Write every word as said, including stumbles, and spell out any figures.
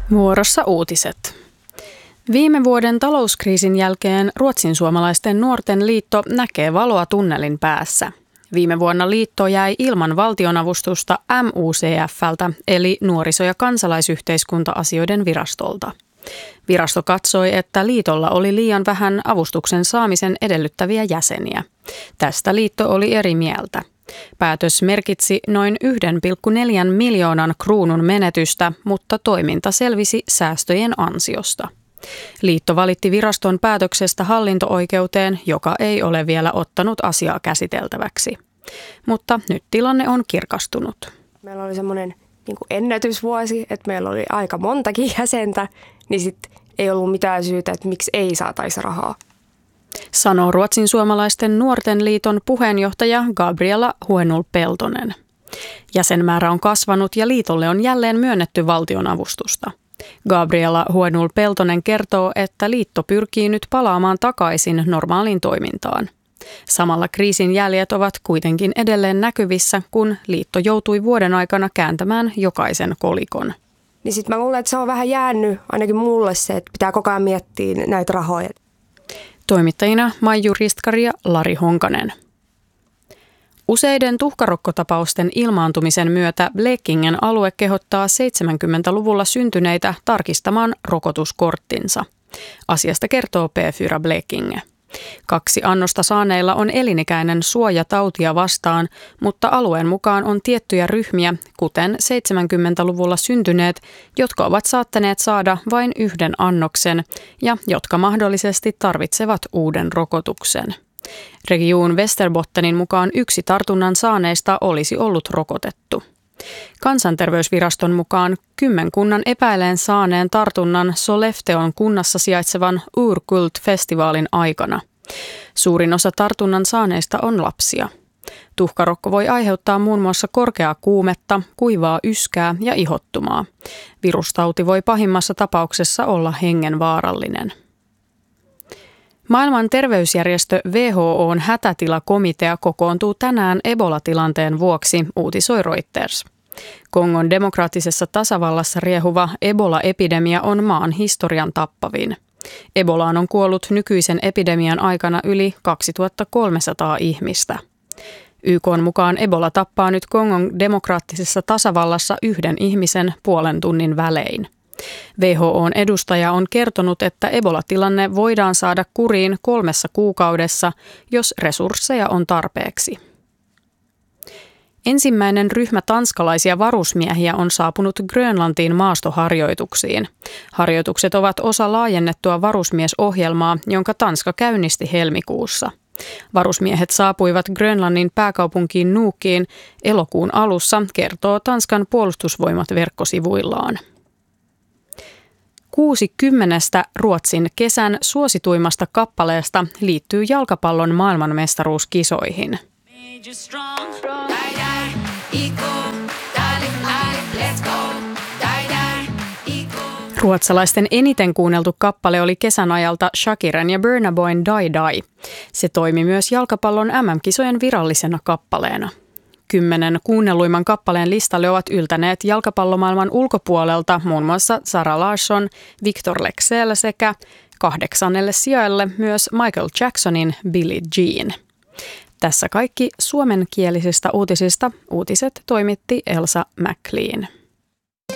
Vuorossa uutiset. Viime vuoden talouskriisin jälkeen Ruotsin suomalaisten nuorten liitto näkee valoa tunnelin päässä. Viime vuonna liitto jäi ilman valtionavustusta M U C F:ltä eli nuoriso- ja kansalaisyhteiskunta-asioiden virastolta. Virasto katsoi, että liitolla oli liian vähän avustuksen saamisen edellyttäviä jäseniä. Tästä liitto oli eri mieltä. Päätös merkitsi noin yksi pilkku neljä miljoonan kruunun menetystä, mutta toiminta selvisi säästöjen ansiosta. Liitto valitti viraston päätöksestä hallinto-oikeuteen, joka ei ole vielä ottanut asiaa käsiteltäväksi. Mutta nyt tilanne on kirkastunut. Meillä oli semmoinen niin kuin ennätysvuosi, että meillä oli aika montakin jäsentä, niin sitten ei ollut mitään syytä, että miksi ei saataisi rahaa. Sanoo Ruotsin suomalaisten nuorten liiton puheenjohtaja Gabriella Huenul-Peltonen. Jäsenmäärä on kasvanut ja liitolle on jälleen myönnetty valtionavustusta. Gabriella Huenul-Peltonen kertoo, että liitto pyrkii nyt palaamaan takaisin normaaliin toimintaan. Samalla kriisin jäljet ovat kuitenkin edelleen näkyvissä, kun liitto joutui vuoden aikana kääntämään jokaisen kolikon. Niin sitten mä luulen, että se on vähän jäänyt ainakin mulle se, että pitää koko ajan miettiä näitä rahoja. Toimittajina Maiju Ristkari ja Lari Honkanen. Useiden tuhkarokkotapausten ilmaantumisen myötä Blekingen alue kehottaa seitsemänkymmentäluvulla syntyneitä tarkistamaan rokotuskorttinsa. Asiasta kertoo P neljä Blekinge. Kaksi annosta saaneilla on elinikäinen suoja tautia vastaan, mutta alueen mukaan on tiettyjä ryhmiä, kuten seitsemänkymmentäluvulla syntyneet, jotka ovat saattaneet saada vain yhden annoksen ja jotka mahdollisesti tarvitsevat uuden rokotuksen. Region Västerbottenin mukaan yksi tartunnan saaneista olisi ollut rokotettu. Kansanterveysviraston mukaan kymmenkunnan epäileen saaneen tartunnan Sollefteån kunnassa sijaitsevan Urkult-festivaalin aikana. Suurin osa tartunnan saaneista on lapsia. Tuhkarokko voi aiheuttaa muun muassa korkeaa kuumetta, kuivaa yskää ja ihottumaa. Virustauti voi pahimmassa tapauksessa olla hengenvaarallinen. Maailman terveysjärjestö W H O:n hätätilakomitea kokoontuu tänään Ebola-tilanteen vuoksi, uutisoi Reuters. Kongon demokraattisessa tasavallassa riehuva Ebola-epidemia on maan historian tappavin. Ebolaan on kuollut nykyisen epidemian aikana yli kaksituhattakolmesataa ihmistä. Y K:n mukaan Ebola tappaa nyt Kongon demokraattisessa tasavallassa yhden ihmisen puolen tunnin välein. W H O:n edustaja on kertonut, että Ebola-tilanne voidaan saada kuriin kolmessa kuukaudessa, jos resursseja on tarpeeksi. Ensimmäinen ryhmä tanskalaisia varusmiehiä on saapunut Grönlantiin maastoharjoituksiin. Harjoitukset ovat osa laajennettua varusmiesohjelmaa, jonka Tanska käynnisti helmikuussa. Varusmiehet saapuivat Grönlannin pääkaupunkiin Nuukiin elokuun alussa, kertoo Tanskan puolustusvoimat verkkosivuillaan. Kuusi kymmenestä Ruotsin kesän suosituimmasta kappaleesta liittyy jalkapallon maailmanmestaruuskisoihin. Ruotsalaisten eniten kuunneltu kappale oli kesän ajalta Shakiran ja Burna Boyn Die Die. Se toimi myös jalkapallon M M-kisojen virallisena kappaleena. Kymmenen kuunnelluimman kappaleen listalle ovat yltäneet jalkapallomaailman ulkopuolelta muun muassa Zara Larsson, Victor Leksell sekä kahdeksannelle sijalle myös Michael Jacksonin Billie Jean. Tässä kaikki suomenkielisistä uutisista. Uutiset toimitti Elsa McLean.